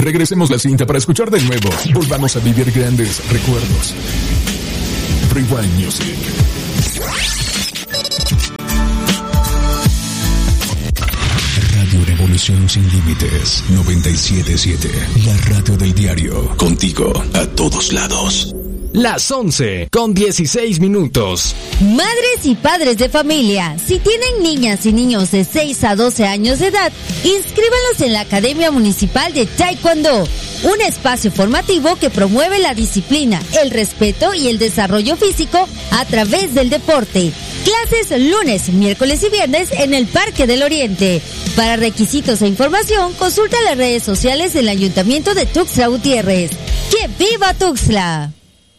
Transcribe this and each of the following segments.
Regresemos la cinta para escuchar de nuevo. Volvamos a vivir grandes recuerdos. Rewind Music. Radio Revolución Sin Límites 97.7. La radio del diario. Contigo a todos lados. Las 11:16. Madres y padres de familia, si tienen niñas y niños de 6 a 12 años de edad, inscríbanlos en la Academia Municipal de Taekwondo, un espacio formativo que promueve la disciplina, el respeto y el desarrollo físico a través del deporte. Clases lunes, miércoles y viernes en el Parque del Oriente. Para requisitos e información, consulta las redes sociales del Ayuntamiento de Tuxtla Gutiérrez. ¡Que viva Tuxtla!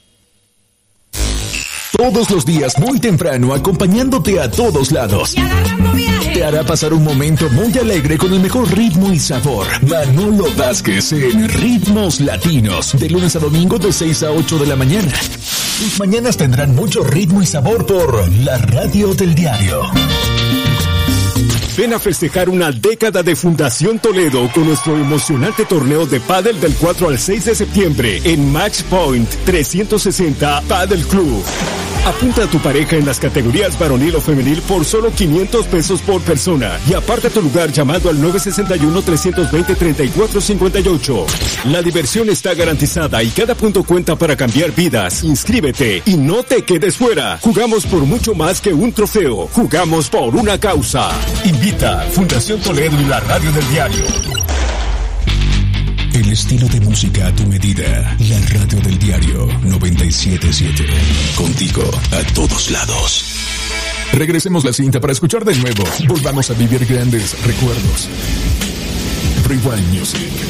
Todos los días muy temprano, acompañándote a todos lados. Te hará pasar un momento muy alegre con el mejor ritmo y sabor. Manolo Vázquez en Ritmos Latinos, de lunes a domingo de 6 a 8 de la mañana. Tus mañanas tendrán mucho ritmo y sabor por la radio del diario. Ven a festejar una década de Fundación Toledo con nuestro emocionante torneo de pádel del 4 al 6 de septiembre en Match Point 360 Padel Club. Apunta a tu pareja en las categorías varonil o femenil por solo $500 por persona y aparta tu lugar llamando al 961-320-3458. La diversión está garantizada y cada punto cuenta para cambiar vidas. Inscríbete y no te quedes fuera. Jugamos por mucho más que un trofeo. Jugamos por una causa. Invita Fundación Toledo y la radio del diario. El estilo de música a tu medida. La radio del diario 97.7. Contigo a todos lados. Regresemos la cinta para escuchar de nuevo. Volvamos a vivir grandes recuerdos. Rewind Music.